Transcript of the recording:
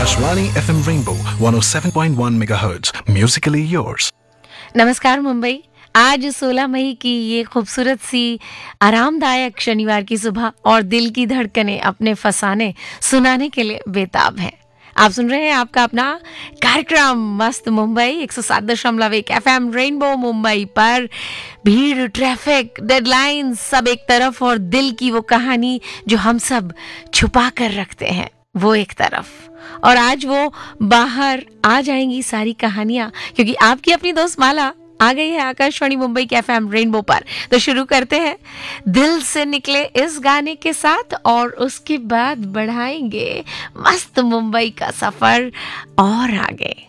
Akashvani FM Rainbow 107.1 MHz. Musically yours. नमस्कार मुंबई। आज 16 मई की ये खूबसूरत सी आरामदायक शनिवार की सुबह और दिल की धड़कनें अपने फसाने सुनाने के लिए बेताब हैं। आप सुन रहे हैं आपका अपना कार्यक्रम मस्त मुंबई 107.1 FM रेनबो मुंबई पर। भीड़, ट्रैफिक, डेडलाइन सब एक तरफ और दिल की वो कहानी जो हम सब छुपा कर रखते हैं वो एक तरफ। और आज वो बाहर आ जाएंगी सारी कहानियां, क्योंकि आपकी अपनी दोस्त माला आ गई है आकाशवाणी मुंबई के एफएम रेनबो पर। तो शुरू करते हैं दिल से निकले इस गाने के साथ और उसके बाद बढ़ाएंगे मस्त मुंबई का सफर और आगे।